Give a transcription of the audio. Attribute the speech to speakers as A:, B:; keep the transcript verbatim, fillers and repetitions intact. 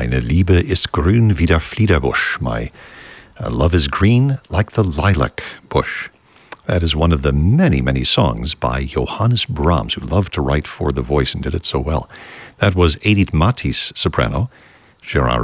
A: Meine Liebe ist grün wie der Fliederbusch. My uh, love is green like the lilac bush. That is one of the many, many songs by Johannes Brahms, who loved to write for the voice and did it so well. That was Edith Mathis, soprano, Gerard